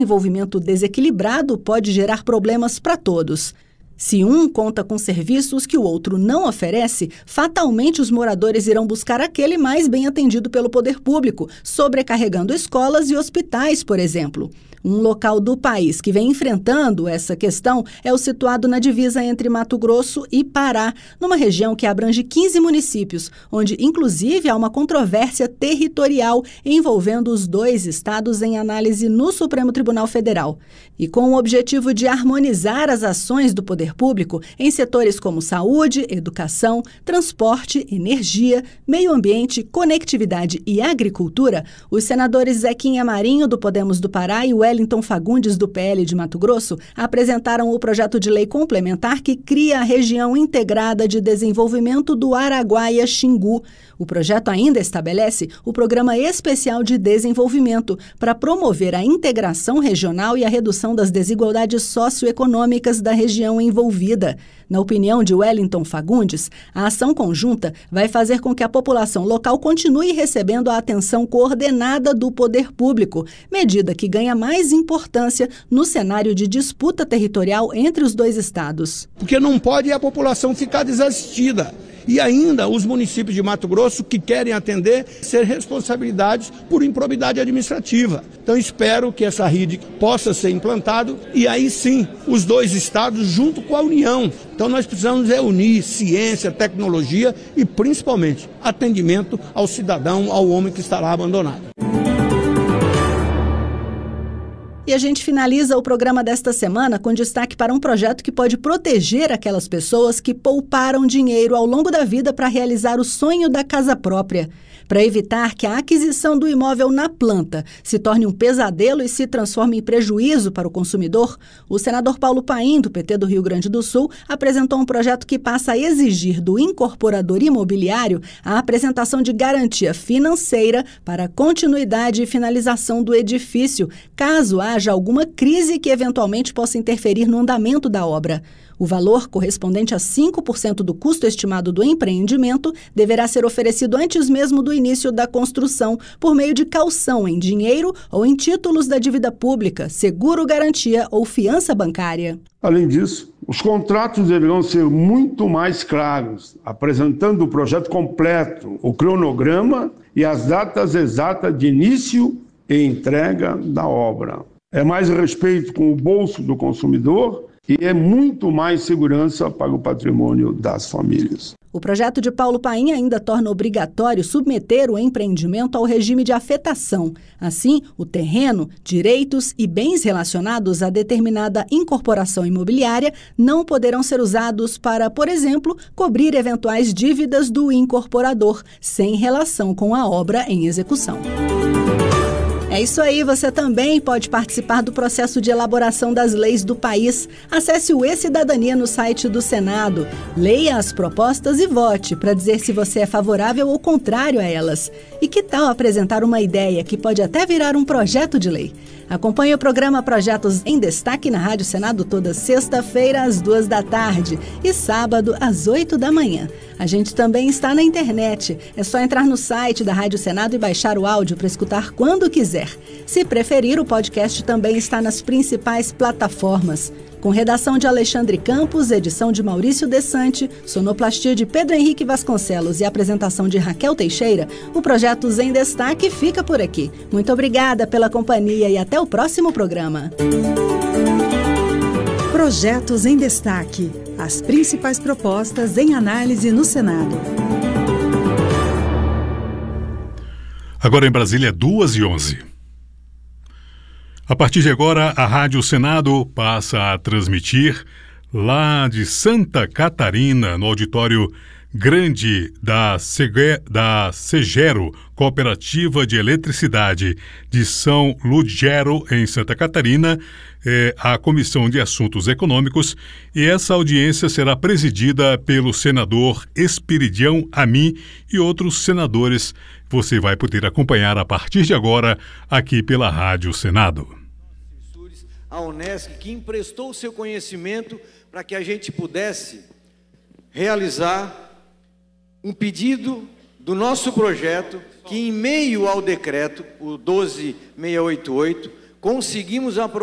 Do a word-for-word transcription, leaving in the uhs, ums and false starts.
Desenvolvimento desequilibrado pode gerar problemas para todos. Se um conta com serviços que o outro não oferece, fatalmente os moradores irão buscar aquele mais bem atendido pelo poder público, sobrecarregando escolas e hospitais, por exemplo. Um local do país que vem enfrentando essa questão é o situado na divisa entre Mato Grosso e Pará, numa região que abrange quinze municípios, onde inclusive há uma controvérsia territorial envolvendo os dois estados em análise no Supremo Tribunal Federal. E com o objetivo de harmonizar as ações do poder público em setores como saúde, educação, transporte, energia, meio ambiente, conectividade e agricultura, os senadores Zequinha Marinho, do Podemos do Pará, e Wellington Fagundes, do P L de Mato Grosso, apresentaram o projeto de lei complementar que cria a região integrada de desenvolvimento do Araguaia-Xingu. O projeto ainda estabelece o Programa Especial de Desenvolvimento para promover a integração regional e a redução das desigualdades socioeconômicas da região envolvida. Na opinião de Wellington Fagundes, a ação conjunta vai fazer com que a população local continue recebendo a atenção coordenada do poder público, medida que ganha mais importância no cenário de disputa territorial entre os dois estados. Porque não pode a população ficar desassistida. E ainda os municípios de Mato Grosso que querem atender ser responsabilidades por improbidade administrativa. Então espero que essa rede possa ser implantado e aí sim os dois estados junto com a União. Então nós precisamos unir ciência, tecnologia e principalmente atendimento ao cidadão, ao homem que está lá abandonado. E a gente finaliza o programa desta semana com destaque para um projeto que pode proteger aquelas pessoas que pouparam dinheiro ao longo da vida para realizar o sonho da casa própria. Para evitar que a aquisição do imóvel na planta se torne um pesadelo e se transforme em prejuízo para o consumidor, o senador Paulo Paim, do P T do Rio Grande do Sul, apresentou um projeto que passa a exigir do incorporador imobiliário a apresentação de garantia financeira para a continuidade e finalização do edifício, caso haja alguma crise que eventualmente possa interferir no andamento da obra. O valor, correspondente a cinco por cento do custo estimado do empreendimento, deverá ser oferecido antes mesmo do início da construção, por meio de caução em dinheiro ou em títulos da dívida pública, seguro garantia ou fiança bancária. Além disso, os contratos deverão ser muito mais claros, apresentando o projeto completo, o cronograma e as datas exatas de início e entrega da obra. É mais respeito com o bolso do consumidor e é muito mais segurança para o patrimônio das famílias. O projeto de Paulo Paim ainda torna obrigatório submeter o empreendimento ao regime de afetação. Assim, o terreno, direitos e bens relacionados a determinada incorporação imobiliária não poderão ser usados para, por exemplo, cobrir eventuais dívidas do incorporador, sem relação com a obra em execução. É isso aí, você também pode participar do processo de elaboração das leis do país. Acesse o E-Cidadania no site do Senado. Leia as propostas e vote para dizer se você é favorável ou contrário a elas. E que tal apresentar uma ideia que pode até virar um projeto de lei? Acompanhe o programa Projetos em Destaque na Rádio Senado toda sexta-feira às duas da tarde e sábado às oito da manhã. A gente também está na internet. É só entrar no site da Rádio Senado e baixar o áudio para escutar quando quiser. Se preferir, o podcast também está nas principais plataformas. Com redação de Alexandre Campos, edição de Maurício Desante, sonoplastia de Pedro Henrique Vasconcelos e apresentação de Raquel Teixeira, o Projetos em Destaque fica por aqui. Muito obrigada pela companhia e até o próximo programa. Projetos em Destaque. As principais propostas em análise no Senado. Agora em Brasília, duas e onze. A partir de agora, a Rádio Senado passa a transmitir lá de Santa Catarina, no auditório grande da, Sege, da Segero, Cooperativa de Eletricidade de São Lugero, em Santa Catarina, é, a Comissão de Assuntos Econômicos, e essa audiência será presidida pelo senador Espiridião Amin e outros senadores. Você vai poder acompanhar a partir de agora aqui pela Rádio Senado. A Unesc, que emprestou o seu conhecimento para que a gente pudesse realizar um pedido do nosso projeto, que em meio ao decreto, o doze mil seiscentos e oitenta e oito, conseguimos aprovar